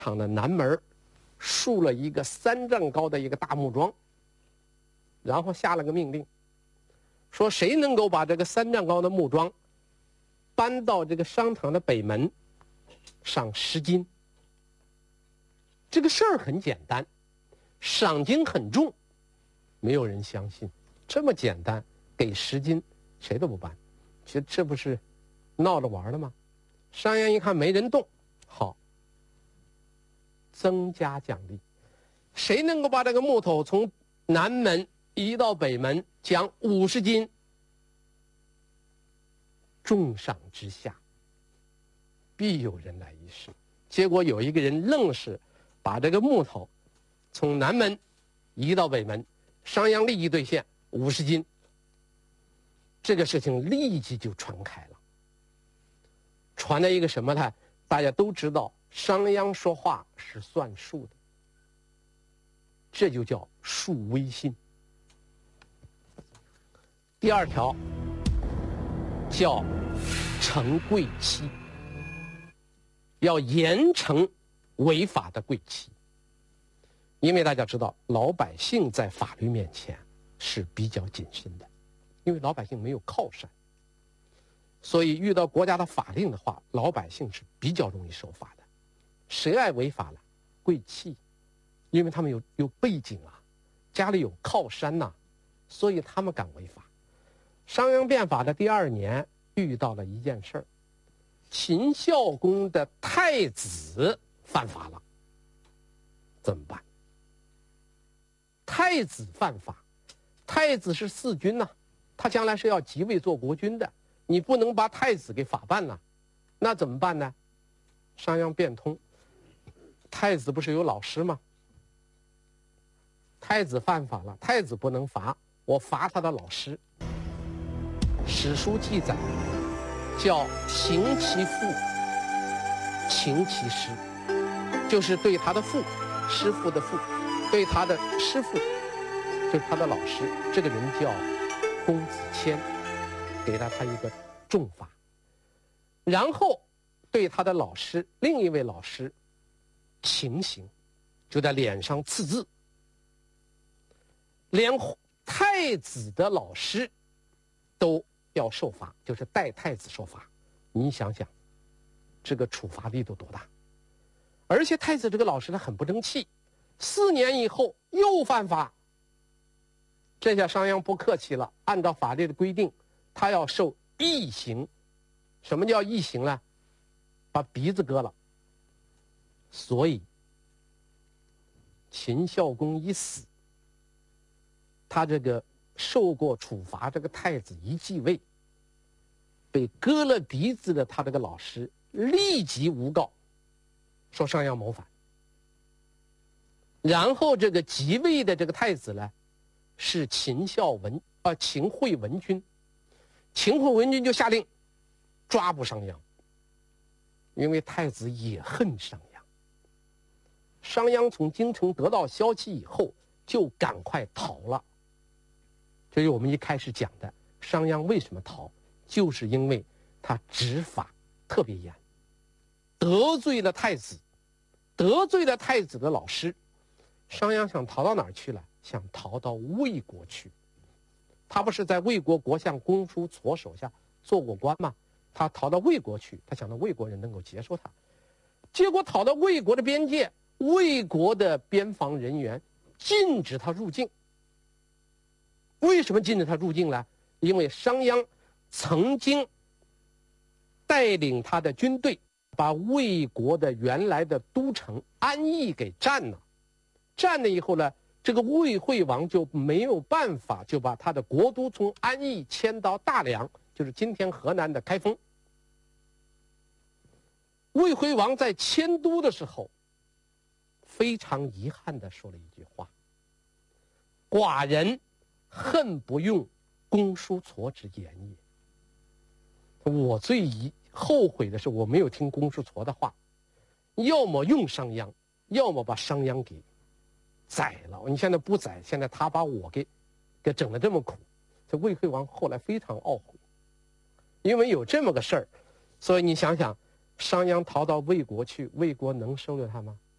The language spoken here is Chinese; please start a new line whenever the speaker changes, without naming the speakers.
场的南门竖了一个3丈高的一个大木桩，然后下了个命令，说谁能够把这个3丈高的木桩搬到这个商场的北门，赏10斤。这个事儿很简单，赏金很重，没有人相信。这么简单，给10斤，谁都不办。这不是闹着玩的吗？商鞅一看没人动，好，增加奖励，谁能够把这个木头从南门移到北门，奖50斤。重赏之下，必有人来一试。结果有一个人愣是把这个木头从南门移到北门，商鞅立即兑现50斤。这个事情立即就传开了，传了一个什么呢？大家都知道商鞅说话是算数的，这就叫树威信。第2条叫惩贵戚，要严惩违法的贵戚。因为大家知道老百姓在法律面前是比较谨慎的，因为老百姓没有靠山，所以遇到国家的法令的话，老百姓是比较容易守法的。谁爱违法了？贵戚，因为他们有背景啊，家里有靠山呐，所以他们敢违法。商鞅变法的第2年遇到了一件事儿，秦孝公的太子犯法了，怎么办？太子犯法，太子是4军呐，他将来是要即位做国君的，你不能把太子给法办了，那怎么办呢？商鞅变通，太子不是有老师吗？太子犯法了，太子不能罚，我罚他的老师。史书记载叫刑其父，请其师，就是对他的父，师父的父，对他的师父，就是他的老师，这个人叫公子谦，给了他一个重罚。然后对他的老师，另一位老师情刑，就在脸上刺字。连太子的老师都要受罚，就是代太子受罚。你想想这个处罚力度多大。而且太子这个老师他很不争气，4年以后又犯法。这下商鞅不客气了，按照法律的规定，他要受缢刑。什么叫缢刑呢？把鼻子割了。所以秦孝公一死，他这个受过处罚这个太子一继位，被割了鼻子的他这个老师立即诬告，说商鞅谋反。然后这个即位的这个太子呢，是秦惠文君。秦惠文君就下令抓捕商鞅，因为太子也恨商鞅。商鞅从京城得到消息以后，就赶快逃了。这是我们一开始讲的，商鞅为什么逃，就是因为他执法特别严，得罪了太子，得罪了太子的老师。商鞅想逃到哪儿去了？想逃到魏国去。他不是在魏国国相公叔痤手下做过官吗？他逃到魏国去，他想到魏国人能够接受他。结果逃到魏国的边界，魏国的边防人员禁止他入境。为什么禁止他入境呢？因为商鞅曾经带领他的军队把魏国的原来的都城安邑给占了。占了以后呢，这个魏惠王就没有办法，就把他的国都从安邑迁到大梁，就是今天河南的开封。魏惠王在迁都的时候，非常遗憾地说了一句话：寡人恨不用公叔痤之言也。我最后悔的是我没有听公叔痤的话，要么用商鞅，要么把商鞅给宰了。你现在不宰，现在他把我给整得这么苦。这魏惠王后来非常懊悔，因为有这么个事儿，所以你想想，商鞅逃到魏国去，魏国能收留他吗？